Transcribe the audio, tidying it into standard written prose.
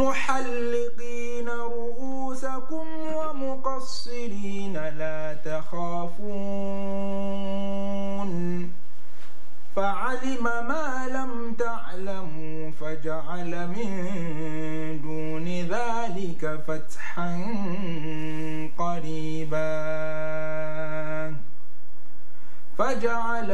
محلقين رؤوسكم ومقصرين لا تخافون فعلم ما لم تعلموا فجعل من دون ذلك فتحا قريبا